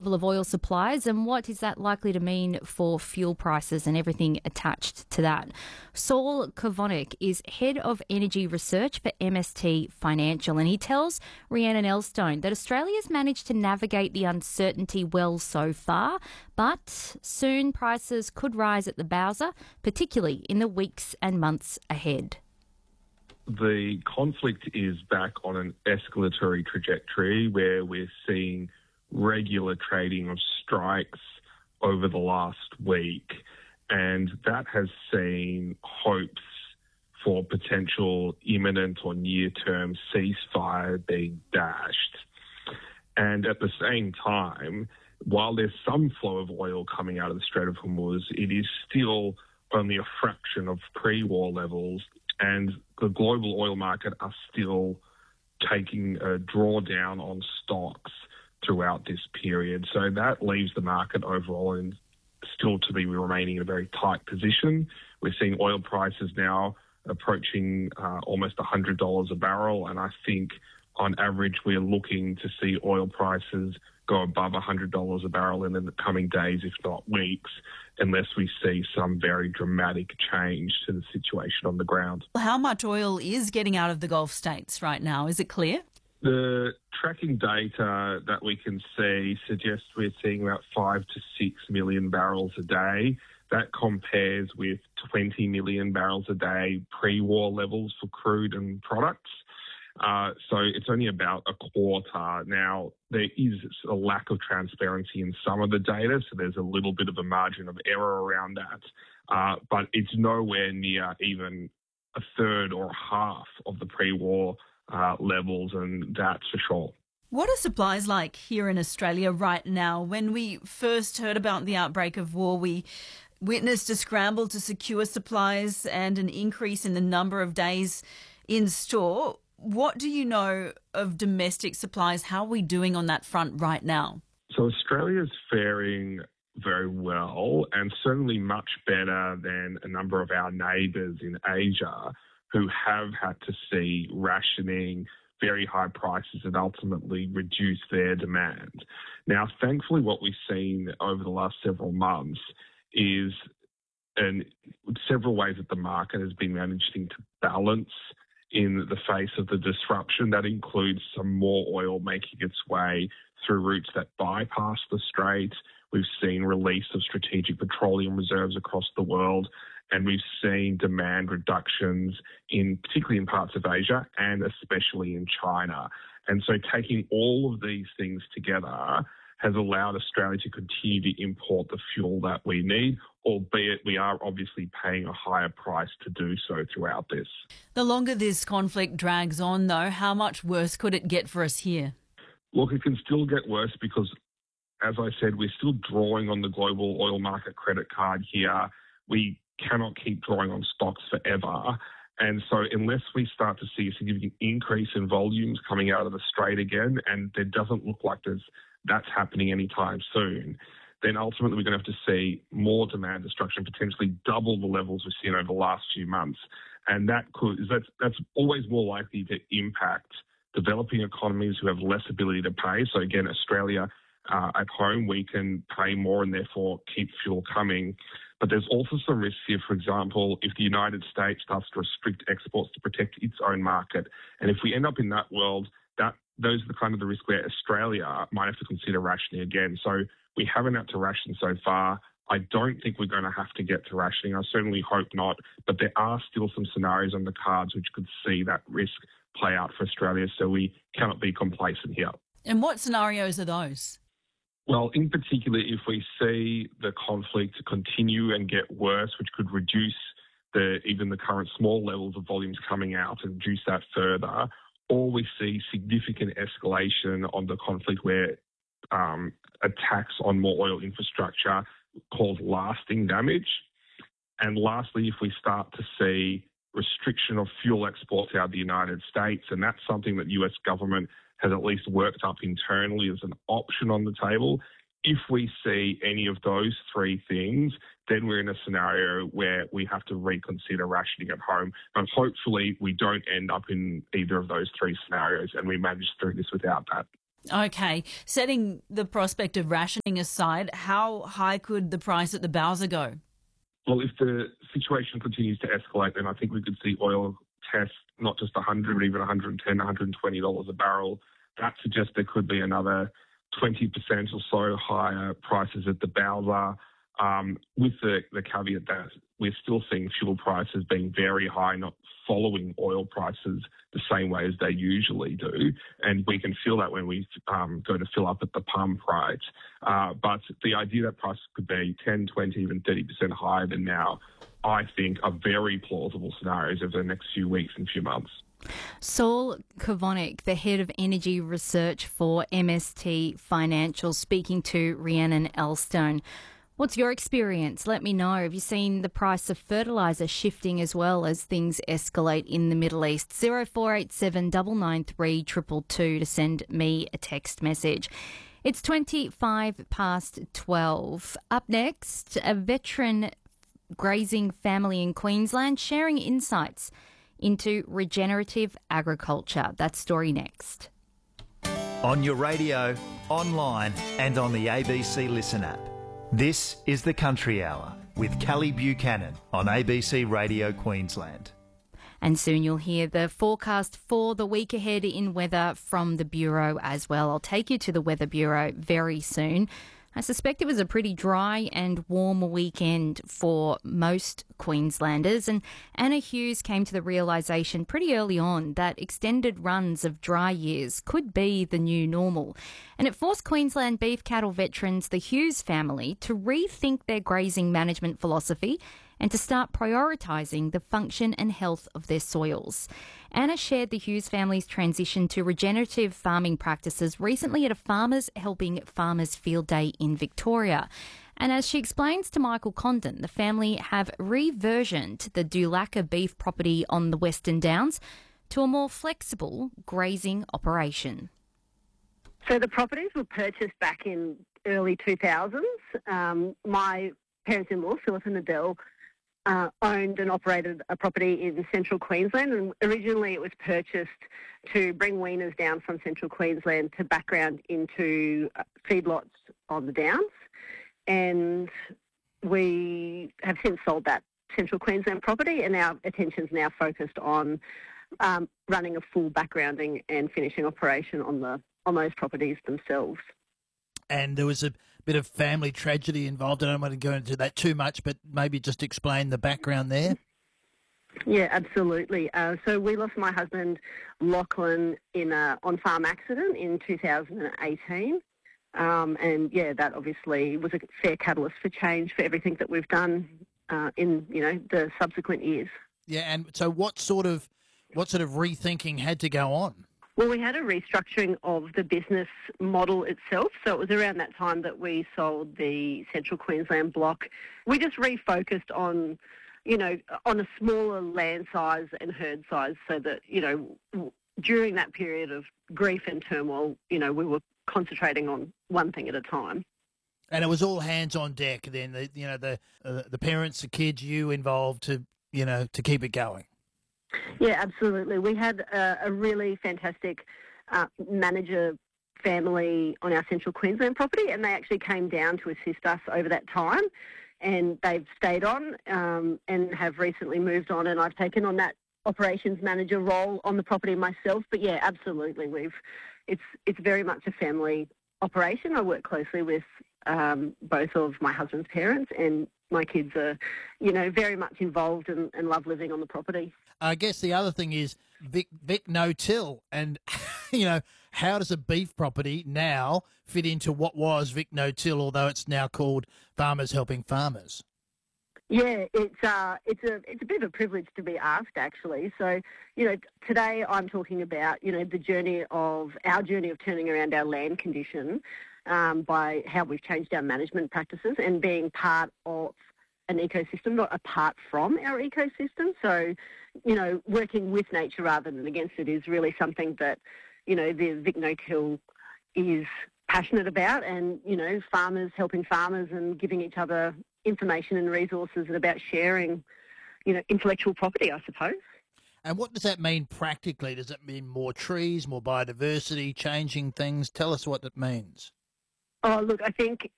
level of oil supplies, and what is that likely to mean for fuel prices and everything attached to that? Saul Kavonik is Head of Energy Research for MST Financial, and he tells Rhiannon Elstone that Australia's managed to navigate the uncertainty well so far, but soon prices could rise at the bowser, particularly in the weeks and months ahead. The conflict is back on an escalatory trajectory where we're seeing regular trading of strikes over the last week, and that has seen hopes for potential imminent or near-term ceasefire being dashed. And at the same time, while there's some flow of oil coming out of the Strait of Hormuz, it is still only a fraction of pre-war levels, and the global oil market are still taking a drawdown on stocks throughout this period. So that leaves the market overall and still to be remaining in a very tight position. We're seeing oil prices now approaching almost $100 a barrel, and I think on average we're looking to see oil prices go above $100 a barrel in the coming days, if not weeks, unless we see some very dramatic change to the situation on the ground. How much oil is getting out of the Gulf states right now? Is it clear? The tracking data that we can see suggests we're seeing about 5 to 6 million barrels a day. That compares with 20 million barrels a day pre-war levels for crude and products. So it's only about a quarter. Now, there is a lack of transparency in some of the data, so there's a little bit of a margin of error around that. But it's nowhere near even a third or half of the pre-war levels, and that's for sure. What are supplies like here in Australia right now? When we first heard about the outbreak of war, we witnessed a scramble to secure supplies and an increase in the number of days in store. What do you know of domestic supplies? How are we doing on that front right now? So Australia's faring very well, and certainly much better than a number of our neighbours in Asia who have had to see rationing, very high prices, and ultimately reduce their demand. Now, thankfully, what we've seen over the last several months is several ways that the market has been managing to balance in the face of the disruption. That includes some more oil making its way through routes that bypass the strait. We've seen release of strategic petroleum reserves across the world, and we've seen demand reductions particularly in parts of Asia and especially in China. And so taking all of these things together has allowed Australia to continue to import the fuel that we need, albeit we are obviously paying a higher price to do so throughout this. The longer this conflict drags on, though, how much worse could it get for us here? Look, it can still get worse because, as I said, we're still drawing on the global oil market credit card here. We cannot keep drawing on stocks forever. And so unless we start to see a significant increase in volumes coming out of the strait again, and there doesn't look like that's happening anytime soon, then ultimately we're going to have to see more demand destruction, potentially double the levels we've seen over the last few months. And that's always more likely to impact developing economies who have less ability to pay. So again, Australia at home, we can pay more and therefore keep fuel coming. But there's also some risks here. For example, if the United States starts to restrict exports to protect its own market, and if we end up in that world, those are the kind of the risk where Australia might have to consider rationing again. So we haven't had to ration so far. I don't think we're going to have to get to rationing. I certainly hope not. But there are still some scenarios on the cards which could see that risk play out for Australia. So we cannot be complacent here. And what scenarios are those? Well, in particular, if we see the conflict continue and get worse, which could reduce even the current small levels of volumes coming out and reduce that further, or we see significant escalation on the conflict where attacks on more oil infrastructure cause lasting damage. And lastly, if we start to see restriction of fuel exports out of the United States, and that's something that the US government has at least worked up internally as an option on the table. If we see any of those three things, then we're in a scenario where we have to reconsider rationing at home. And hopefully we don't end up in either of those three scenarios and we manage through this without that. Okay, setting the prospect of rationing aside, how high could the price at the Bowser go? Well, if the situation continues to escalate, then I think we could see oil test not just 100, but even 110, $120 a barrel. That suggests there could be another 20% or so higher prices at the Bowser, with the caveat that we're still seeing fuel prices being very high, not following oil prices the same way as they usually do. And we can feel that when we go to fill up at the pump, right? But the idea that prices could be 10, 20, even 30% higher than now, I think are very plausible scenarios over the next few weeks and few months. Saul Kavonik, the head of energy research for MST Financial, speaking to Rhiannon Elstone. What's your experience? Let me know. Have you seen the price of fertiliser shifting as well as things escalate in the Middle East? 0487 993 222 to send me a text message. It's 12:25. Up next, a veteran grazing family in Queensland sharing insights into regenerative agriculture. That story next. On your radio, online and on the ABC Listen app. This is the Country Hour with Kelly Buchanan on ABC Radio Queensland. And soon you'll hear the forecast for the week ahead in weather from the Bureau as well. I'll take you to the Weather Bureau very soon. I suspect it was a pretty dry and warm weekend for most Queenslanders, and Anna Hughes came to the realisation pretty early on that extended runs of dry years could be the new normal. And it forced Queensland beef cattle veterans, the Hughes family, to rethink their grazing management philosophy and to start prioritising the function and health of their soils. Anna shared the Hughes family's transition to regenerative farming practices recently at a Farmers Helping Farmers Field Day in Victoria. And as she explains to Michael Condon, the family have reversioned the Dulacca beef property on the Western Downs to a more flexible grazing operation. So the properties were purchased back in early 2000s. My parents-in-law, Philip and Adele, owned and operated a property in central Queensland, and originally it was purchased to bring weaners down from central Queensland to background into feedlots on the Downs, and we have since sold that central Queensland property, and our attention's now focused on running a full backgrounding and finishing operation on those properties themselves. And there was a bit of family tragedy involved. I don't want to go into that too much, but maybe just explain the background there. Yeah, absolutely. So we lost my husband, Lachlan, in an on-farm accident in 2018. And, yeah, that obviously was a fair catalyst for change for everything that we've done in, the subsequent years. Yeah, and so what sort of rethinking had to go on? Well, we had a restructuring of the business model itself. So it was around that time that we sold the Central Queensland block. We just refocused on, on a smaller land size and herd size so that, during that period of grief and turmoil, we were concentrating on one thing at a time. And it was all hands on deck then, the parents, the kids, you involved to keep it going. Yeah, absolutely. We had a really fantastic manager family on our Central Queensland property, and they actually came down to assist us over that time, and they've stayed on and have recently moved on, and I've taken on that operations manager role on the property myself. But yeah, absolutely, it's very much a family operation. I work closely with both of my husband's parents, and my kids are, very much involved and love living on the property. I guess the other thing is Vic No-Till, and, how does a beef property now fit into what was Vic No-Till, although it's now called Farmers Helping Farmers? Yeah, it's a bit of a privilege to be asked, actually. So, today I'm talking about, our journey of turning around our land condition by how we've changed our management practices and being part of an ecosystem, not apart from our ecosystem. So, working with nature rather than against it is really something that, the Vic No-Till is passionate about, and, farmers helping farmers and giving each other information and resources and about sharing, intellectual property, I suppose. And what does that mean practically? Does it mean more trees, more biodiversity, changing things? Tell us what it means. Oh, look, I think